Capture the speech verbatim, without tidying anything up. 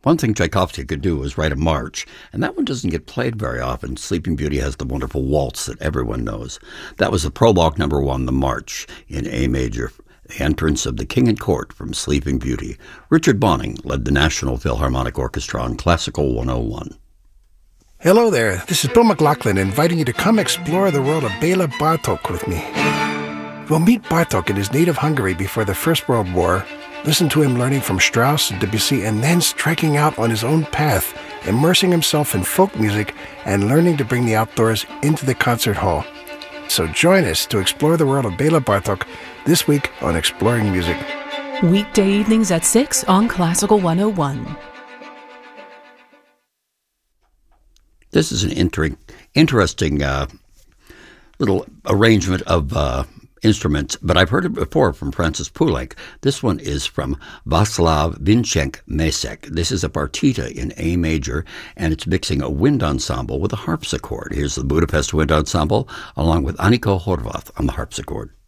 One thing Tchaikovsky could do was write a march, and that one doesn't get played very often. Sleeping Beauty has the wonderful waltz that everyone knows. That was the prologue number one, the March, in A major, the entrance of the King and Court from Sleeping Beauty. Richard Bonning led the National Philharmonic Orchestra on Classical one oh one. Hello there, this is Bill McLaughlin inviting you to come explore the world of Bela Bartok with me. We'll meet Bartok in his native Hungary before the First World War, listen to him learning from Strauss and Debussy, and then striking out on his own path, immersing himself in folk music and learning to bring the outdoors into the concert hall. So join us to explore the world of Bela Bartok this week on Exploring Music. Weekday evenings at six on Classical one oh one. This is an inter- interesting uh, little arrangement of uh, instruments, but I've heard it before from Francis Poulenc. This one is from Václav Vincek-Masek. This is a partita in A major, and it's mixing a wind ensemble with a harpsichord. Here's the Budapest Wind Ensemble, along with Anikó Horváth on the harpsichord.